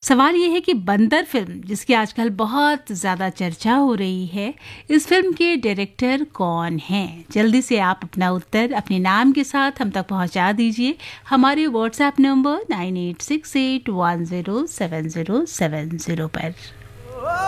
सवाल ये है कि बंदर फिल्म, जिसकी आजकल बहुत ज़्यादा चर्चा हो रही है, इस फिल्म के डायरेक्टर कौन हैं? जल्दी से आप अपना उत्तर अपने नाम के साथ हम तक पहुंचा दीजिए हमारे व्हाट्सएप नंबर 9868107070 पर।